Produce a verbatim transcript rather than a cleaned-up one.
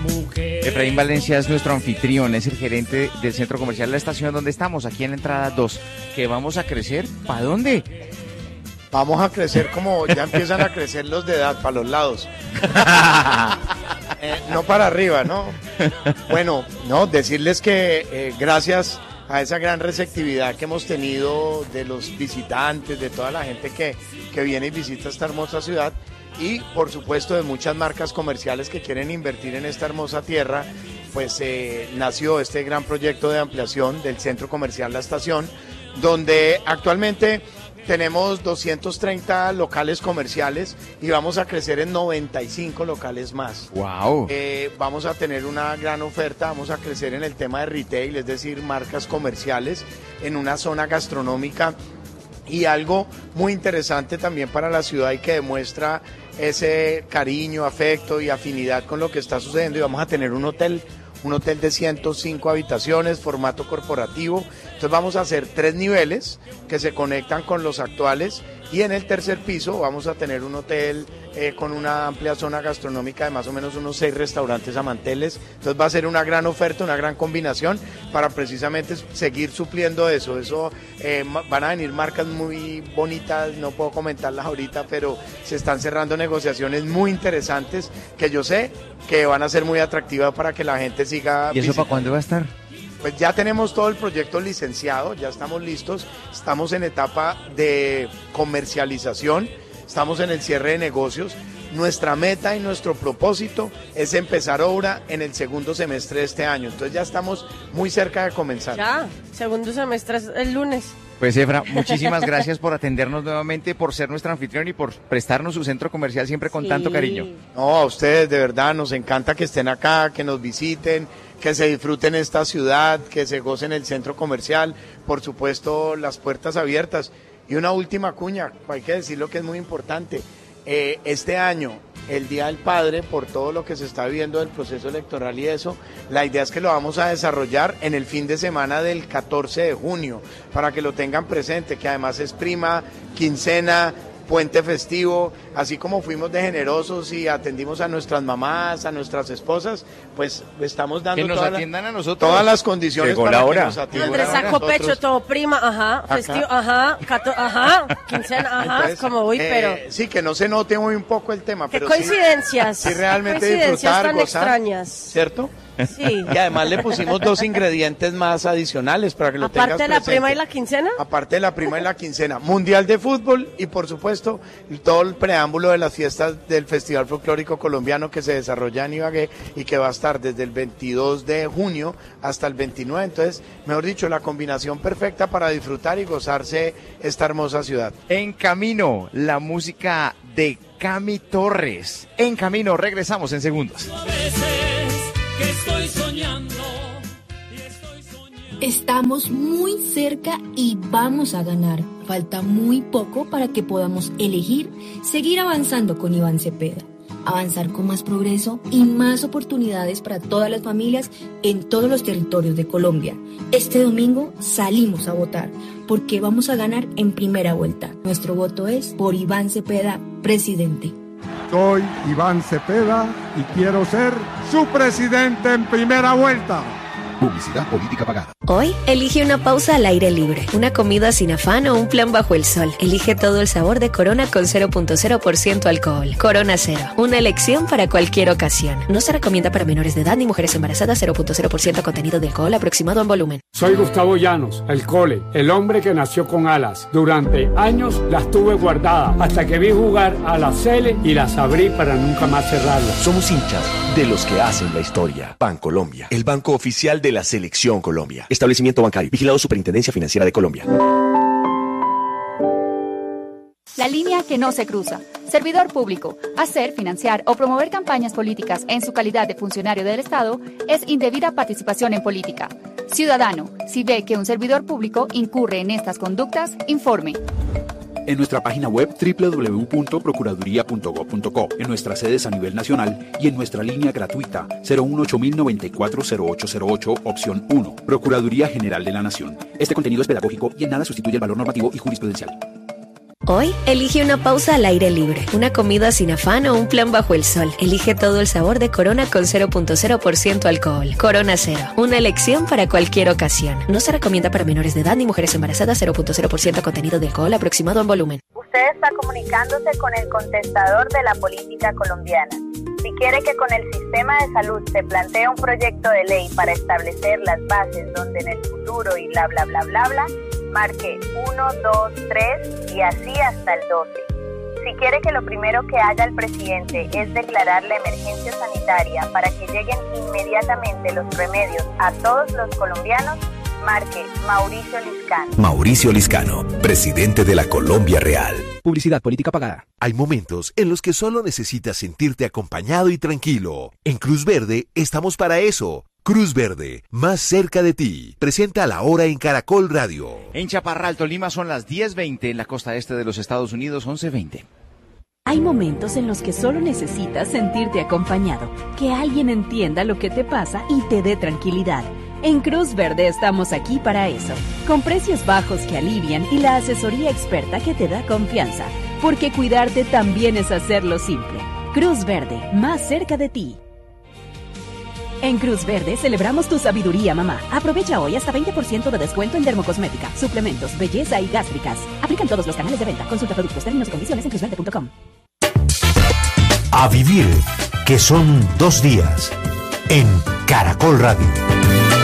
Efraín Valencia es nuestro anfitrión, es el gerente del Centro Comercial La Estación, donde estamos, aquí en la entrada dos. ¿Que vamos a crecer? ¿Para dónde? Vamos a crecer como ya empiezan a crecer los de edad, para los lados. eh, no para arriba, ¿no? Bueno, no, decirles que eh, gracias a esa gran receptividad que hemos tenido de los visitantes, de toda la gente que, que viene y visita esta hermosa ciudad, y por supuesto de muchas marcas comerciales que quieren invertir en esta hermosa tierra, pues eh, nació este gran proyecto de ampliación del Centro Comercial La Estación, donde actualmente tenemos doscientos treinta locales comerciales y vamos a crecer en noventa y cinco locales más. ¡Wow! Eh, vamos a tener una gran oferta, vamos a crecer en el tema de retail, es decir, marcas comerciales en una zona gastronómica. Y algo muy interesante también para la ciudad y que demuestra ese cariño, afecto y afinidad con lo que está sucediendo, y vamos a tener un hotel, un hotel de ciento cinco habitaciones, formato corporativo. Entonces vamos a hacer tres niveles que se conectan con los actuales, y en el tercer piso vamos a tener un hotel eh, con una amplia zona gastronómica de más o menos unos seis restaurantes a manteles. Entonces va a ser una gran oferta, una gran combinación para precisamente seguir supliendo eso. Eso eh, van a venir marcas muy bonitas, no puedo comentarlas ahorita, pero se están cerrando negociaciones muy interesantes que yo sé que van a ser muy atractivas para que la gente siga. ¿Y eso visitando? ¿Para cuándo va a estar? Pues ya tenemos todo el proyecto licenciado, ya estamos listos, estamos en etapa de comercialización, estamos en el cierre de negocios. Nuestra meta y nuestro propósito es empezar obra en el segundo semestre de este año, entonces ya estamos muy cerca de comenzar. Ya, segundo semestre es el lunes. Pues Efra, muchísimas gracias por atendernos nuevamente, por ser nuestra anfitrión y por prestarnos su centro comercial siempre con sí. tanto cariño. No, a ustedes de verdad nos encanta que estén acá, que nos visiten, que se disfruten esta ciudad, que se gocen el centro comercial, por supuesto las puertas abiertas. Y una última cuña, hay que decirlo que es muy importante, eh, este año, el Día del Padre, por todo lo que se está viviendo del proceso electoral y eso, la idea es que lo vamos a desarrollar en el fin de semana del catorce de junio, para que lo tengan presente, que además es prima, quincena, puente festivo, así como fuimos de generosos y atendimos a nuestras mamás, a nuestras esposas, pues estamos dando que nos toda atiendan la, a nosotros. todas las condiciones Llegó para la que hora. nos atiendan. Andrés sacó pecho, todo prima, ajá, Acá. festivo, ajá, cato, ajá, quincena, ajá, Entonces, como uy, eh, pero sí, que no se note muy un poco el tema, qué pero coincidencias, sí, sí realmente coincidencias disfrutar, tan gozar, extrañas, ¿cierto? Sí. Y además le pusimos dos ingredientes más adicionales para que lo tengas aparte de la presente. prima y la quincena. Aparte de la prima y la quincena, Mundial de Fútbol y por supuesto todo el preámbulo de las fiestas del Festival Folclórico Colombiano que se desarrolla en Ibagué y que va a estar desde el veintidós de junio hasta el veintinueve. Entonces, mejor dicho, la combinación perfecta para disfrutar y gozarse esta hermosa ciudad. En camino, la música de Cami Torres. En camino, regresamos en segundos. Que estoy soñando, y estoy soñando. Estamos muy cerca y vamos a ganar. Falta muy poco para que podamos elegir seguir avanzando con Iván Cepeda. Avanzar con más progreso y más oportunidades para todas las familias en todos los territorios de Colombia. Este domingo salimos a votar porque vamos a ganar en primera vuelta. Nuestro voto es por Iván Cepeda, presidente. Soy Iván Cepeda y quiero ser su presidente en primera vuelta. Publicidad política pagada. Hoy, elige una pausa al aire libre, una comida sin afán o un plan bajo el sol. Elige todo el sabor de Corona con cero punto cero por ciento alcohol. Corona Cero, una elección para cualquier ocasión. No se recomienda para menores de edad ni mujeres embarazadas. Cero punto cero por ciento contenido de alcohol aproximado en volumen. Soy Gustavo Llanos, el Cole, el hombre que nació con alas. Durante años las tuve guardadas hasta que vi jugar a la Cele y las abrí para nunca más cerrarlas. Somos hinchas de los que hacen la historia. Bancolombia, el banco oficial de la Selección Colombia. Establecimiento bancario, vigilado Superintendencia Financiera de Colombia. La línea que no se cruza. Servidor público. Hacer, financiar o promover campañas políticas en su calidad de funcionario del Estado es indebida participación en política. Ciudadano, si ve que un servidor público incurre en estas conductas, informe. En nuestra página web doble u doble u doble u punto procuraduría punto gob punto co, en nuestras sedes a nivel nacional y en nuestra línea gratuita cero uno ocho mil noventa y cuatro cero ocho cero ocho, opción uno. Procuraduría General de la Nación. Este contenido es pedagógico y en nada sustituye el valor normativo y jurisprudencial. Hoy, elige una pausa al aire libre, una comida sin afán o un plan bajo el sol. Elige todo el sabor de Corona con cero punto cero por ciento alcohol. Corona Cero, una elección para cualquier ocasión. No se recomienda para menores de edad ni mujeres embarazadas. Cero punto cero por ciento contenido de alcohol aproximado en volumen. Usted está comunicándose con el contestador de la política colombiana. Si quiere que con el sistema de salud se plantee un proyecto de ley para establecer las bases donde en el futuro y bla bla bla bla bla, marque uno, dos, tres y así hasta el doce. Si quiere que lo primero que haga el presidente es declarar la emergencia sanitaria para que lleguen inmediatamente los remedios a todos los colombianos, marque Mauricio Liscano. Mauricio Liscano, presidente de la Colombia Real. Publicidad política pagada. Hay momentos en los que solo necesitas sentirte acompañado y tranquilo. En Cruz Verde estamos para eso. Cruz Verde, más cerca de ti. Presenta la hora en Caracol Radio. En Chaparral, Tolima son las diez veinte, en la costa este de los Estados Unidos once veinte. Hay momentos en los que solo necesitas sentirte acompañado, que alguien entienda lo que te pasa y te dé tranquilidad. En Cruz Verde estamos aquí para eso, con precios bajos que alivian y la asesoría experta que te da confianza, porque cuidarte también es hacerlo simple. Cruz Verde, más cerca de ti. En Cruz Verde celebramos tu sabiduría, mamá. Aprovecha hoy hasta veinte por ciento de descuento en dermocosmética, suplementos, belleza y gástricas. Aplican todos los canales de venta. Consulta productos, términos y condiciones en cruz verde punto com. A vivir, que son dos días, en Caracol Radio.